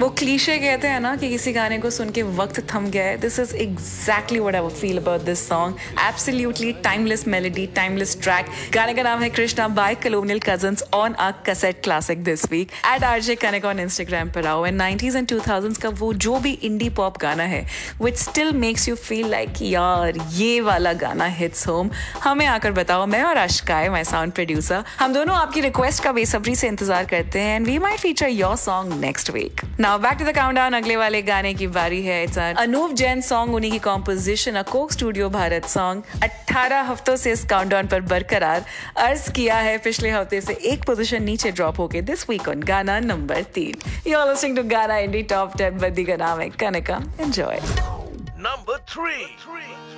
वो क्लीशे कहते हैं ना कि किसी गाने को सुन के वक्त थम गया है. This is exactly what I feel about this song. Absolutely timeless melody, timeless track. गाने का नाम है Krishna bye colonial cousins on a cassette classic this week. Eight RJ Kanika on Instagram पर आओ. एंड 90s एंड 2000s का वो जो भी इंडी पॉप गाना है which still makes you feel like यार ये वाला गाना हिट्स होम, हमें आकर बताओ. मैं और अश्काय, माय साउंड प्रोड्यूसर, हम दोनों आपकी रिक्वेस्ट का बेसब्री से इंतजार करते हैं. And we might feature your song next week. Now back to the countdown. अगले वाले गाने की बारी है. इट्स अनूप जैन सॉन्ग, उन्हीं की कॉम्पोजिशन, अ कोक स्टूडियो भारत सॉन्ग. 18 हफ्तों से इस काउंटडाउन पर बरकरार, अर्ज किया है पिछले हफ्ते से एक पोजीशन नीचे ड्रॉप होके दिस वीक ऑन गाना number 3. You are listening to गाना इंडी टॉप 10. बद्दी का नाम है कनिका. एंजॉय. Number 3.